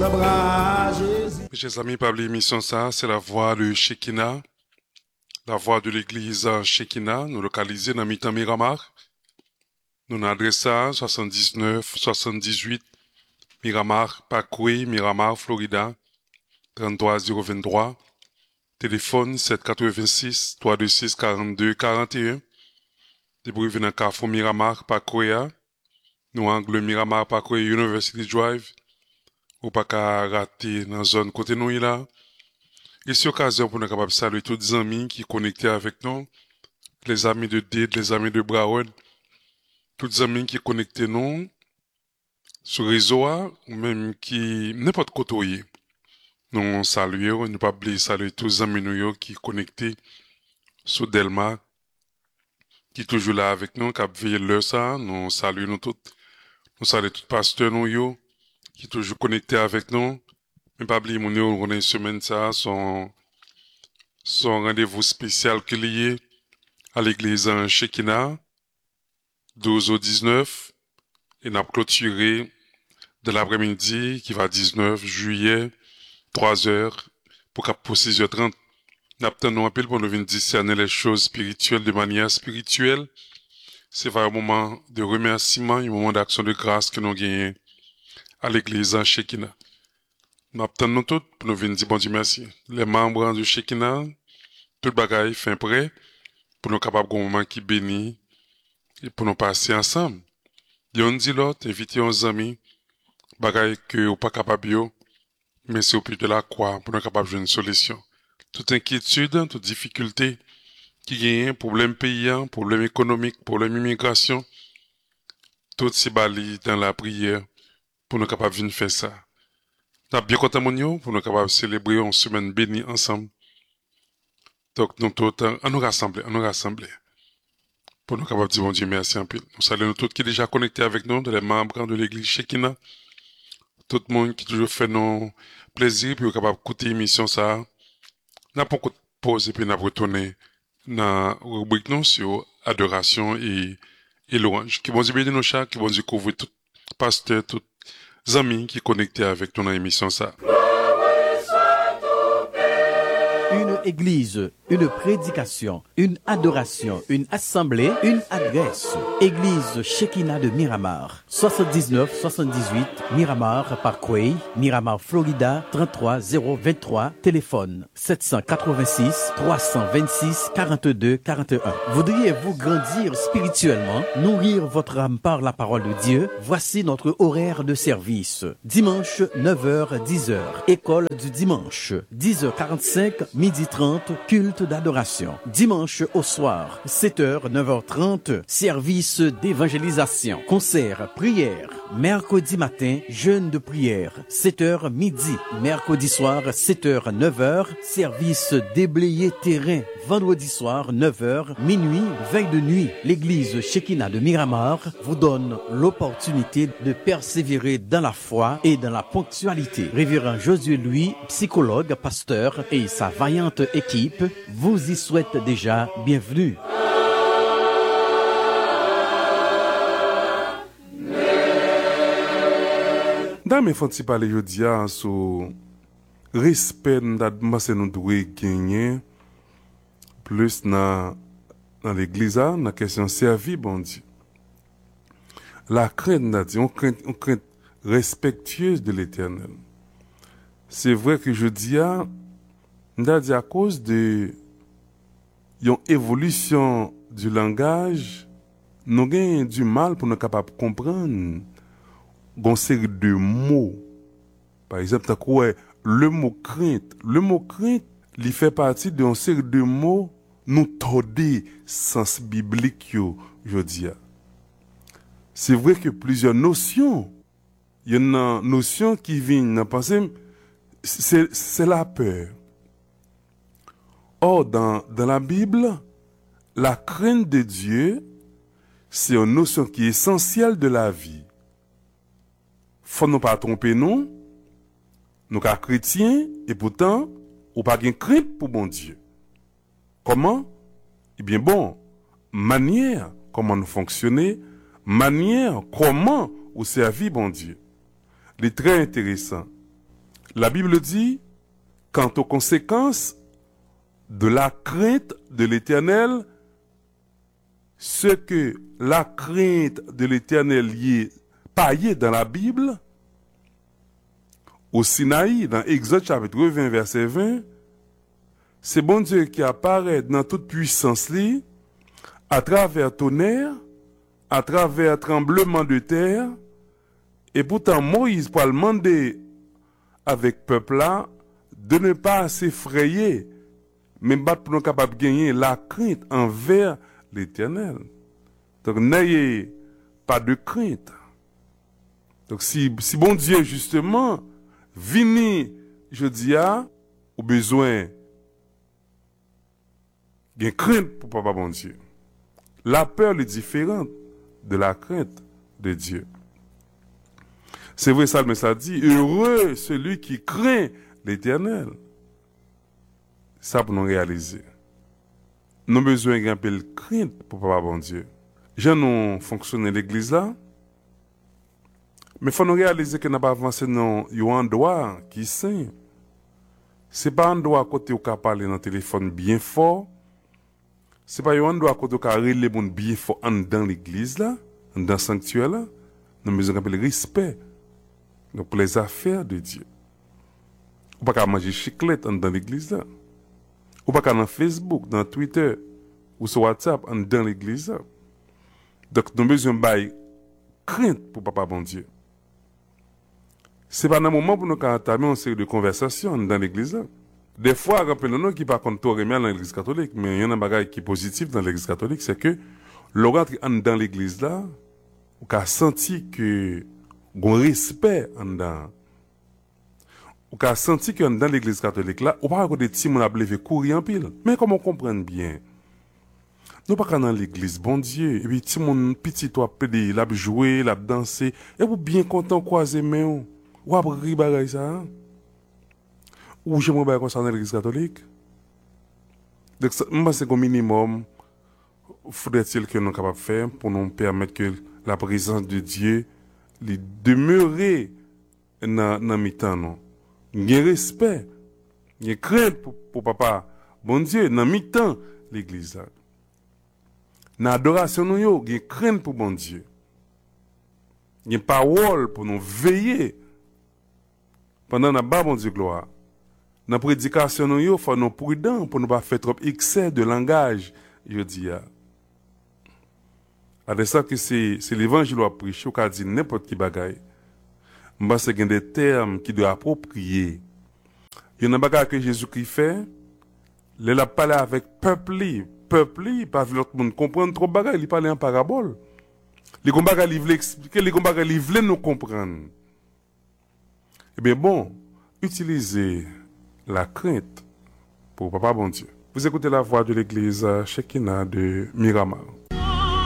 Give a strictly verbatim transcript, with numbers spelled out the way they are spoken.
Mes chers amis, par l'émission ça, c'est la voix de Shekinah, la voix de l'église Shekinah, nous localisée dans Mitan Miramar. Nous adressons soixante-dix-neuf soixante-dix-huit Miramar, Parkway, Miramar, Florida, trente-trois zéro vingt-trois. Téléphone sept quatre-vingt-six trois deux six quarante-deux quarante et un. Débrouille venant Carrefour Miramar, Parkway, nous angle Miramar, Parkway, University Drive. Ou pas qu'à rater dans la zone côté nous là. Et c'est occasion pour nous capables de saluer tous les amis qui sont connectés avec nous, les amis de Dade, les amis de Broward, tous les amis qui sont connectés nous sur le réseau, ou même qui n'importe côté. Nous saluons, nous pas oublier saluer tous les amis nous qui sont connectés sur Delma, qui sont toujours là avec nous, qui ont veillé l'heure ça. Nous saluons nous tous, nous saluons tous les pasteurs nous yo, qui est toujours connecté avec nous. Mais pas oublier, mon yo, on a une semaine ça, son, son rendez-vous spécial qui est lié à l'église en Shekinah, douze au dix-neuf, et n'a clôturé de l'après-midi, qui va dix-neuf juillet, trois heures, pour qu'à pour six heures trente, n'a pas un appel pour nous venir discerner les choses spirituelles de manière spirituelle. C'est vraiment un moment de remerciement, un moment d'action de grâce que nous gagnons à l'église en Shekinah. Nous attendons tous pour nous venir dire bon Dieu merci. Les membres de Shekinah, tout le bagaille fait prêt pour nous capables d'un moment qui bénit et pour nous passer ensemble. Yon dit l'autre, invitez nos amis, bagaille que ou pas capable yo, mais c'est au plus de la croix pour nous capables de jouer une solution. Toute inquiétude, toute difficulté qui gagne, problème paysan, problème économique, problème immigration, tout c'est bali dans la prière pour nous capables de venir faire ça. Nous sommes bien contents pour nous capables de célébrer une semaine bénie ensemble. Donc, nous tous, à nous rassembler, à nous rassembler. Pour nous capables de dire bon Dieu merci en pile. Nous saluons tous qui sont déjà connectés avec nous, les membres de l'église Shekinah. Tout le monde qui toujours fait nos plaisirs, puis nous capables d'écouter l'émission ça. N'a pas de pause et puis nous retourner dans la rubrique nous sur adoration et, et louange. Qui bon Dieu bénisse nos chats, qui bon Dieu couvre tout pasteur, tout amis qui connectés avec nous dans l'émission ça. Une église, une prédication, une adoration, une assemblée, une adresse. Église Shekinah de Miramar, soixante-dix-neuf soixante-dix-huit Miramar Parkway, Miramar, Florida, trente-trois zéro vingt-trois. Téléphone sept cent quatre-vingt-six trois cent vingt-six quarante-deux quarante et un. Voudriez-vous grandir spirituellement, nourrir votre âme par la parole de Dieu? Voici notre horaire de service. Dimanche, neuf heures dix heures. École du dimanche. dix heures quarante-cinq, midi trente, culte d'adoration. Dimanche au soir, sept heures, neuf heures trente, service d'évangélisation. Concert, prière. Mercredi matin, jeûne de prière, sept heures midi. Mercredi soir, sept heures, neuf heures, service déblayé terrain. Vendredi soir, neuf heures, minuit, veille de nuit. L'église Shekinah de Miramar vous donne l'opportunité de persévérer dans la foi et dans la ponctualité. Révérend Josué Louis, psychologue, pasteur et sa vaillante équipe vous y souhaitent déjà bienvenue. Dans mes fonds parler aujourd'hui sur respect d'administration nous devons gagner plus dans dans l'église dans la question servir bon Dieu. La crainte n'a dit on crainte on crainte respectueuse de l'Éternel. C'est vrai que je dis à à cause de une évolution du langage, nous avons du mal pour nous capables de comprendre une série de mots. Par exemple, le mot crainte. Le mot crainte, il fait partie d'une série de mots nous tordés sens biblique, je dis. C'est vrai que plusieurs notions, il y a une notion qui vient dans penser, c'est, c'est la peur. Or, dans, dans la Bible, la crainte de Dieu, c'est une notion qui est essentielle de la vie. Faut nous pas tromper nous, nous sommes chrétiens, et pourtant, ou pas de crainte pour bon Dieu. Comment? Eh bien bon, manière comment nous fonctionner, manière comment ou servir bon Dieu. C'est très intéressant. La Bible dit, quant aux conséquences de la crainte de l'Éternel, ce que la crainte de l'Éternel y est paillé dans la Bible, au Sinaï, dans Exode chapitre vingt, verset vingt, c'est bon Dieu qui apparaît dans toute puissance li, à travers tonnerre, à travers tremblement de terre, et pourtant Moïse pour le demander avec peuple là de ne pas s'effrayer, mais battre pour nous capable de gagner la crainte envers l'Éternel. Donc n'ayez pas de crainte. Donc si, si bon Dieu justement vini, je dis à, au besoin de crainte pour papa bon Dieu. La peur est différente de la crainte de Dieu. C'est vrai, ça, mais ça dit, heureux celui qui craint l'Éternel. Ça pour nous réaliser. Nous avons besoin d'un peu de crainte pour papa bon Dieu. J'ai nous fonctionné l'église là. Mais il faut nous réaliser que nous n'avons pas avancé dans un endroit qui est saint. Ce n'est pas un endroit à côté où on peut parler dans le téléphone bien fort. Ce n'est pas un endroit à côté où on peut parler bien fort dans l'église là, dans le sanctuaire là. Nous avons besoin d'un peu de respect pour les affaires de Dieu. On ne peut pas manger chiclette dans l'église là. On ne peut pas dans Facebook, dans Twitter ou sur WhatsApp dans l'église là. Donc nous avons besoin de crainte pour papa bon Dieu. Ce n'est pas un moment pour nous entamer une série de conversations dans l'église. Des fois, rappelez-nous qui par contre tout remet dans l'église catholique, mais il y a un bagage qui est positif dans l'église catholique, c'est que l'on dans l'église là, on a senti que on respect en dedans. On a senti que dans l'église catholique là, on pas des petits mon a levé courir en pile. Mais comme on comprend bien, nous pas dans l'église, bon Dieu, et puis petit mon petit toi pédé, l'a jouer, l'a danser, et vous bien content croiser main. Ou après bagay ça. Ou j'aimerais bien concernant l'église catholique. Donc moi c'est au minimum faudrait-il que nous capables de faire pour nous permettre que la présence de Dieu les demeurer dans dans mi-temps non. Il y a respect, il y a crainte pour, pour papa. Bon Dieu, dans mi-temps l'église là. Dans l'adoration nous yo, il y a crainte pour bon Dieu. Il y a parole pour nous veiller. Pendant la bas bon Dieu gloire. Dans la prédication nous yo, faut nous prudents pour ne pas faire trop excès de langage, je dis ya. C'est ça que c'est c'est l'évangile à prêcher, ou dire n'importe qui bagaille. M'ba c'est des termes qui doivent approprier. Il y a un bagage que Jésus-Christ fait, il a parlé avec peuple, peuple, pas l'autre monde comprendre trop bagage, il parle en parabole. Les combats il veut expliquer, les combats il veut nous comprendre. Eh bien bon, utilisez la crainte pour papa bon Dieu. Vous écoutez la voix de l'église Shekinah de Miramar.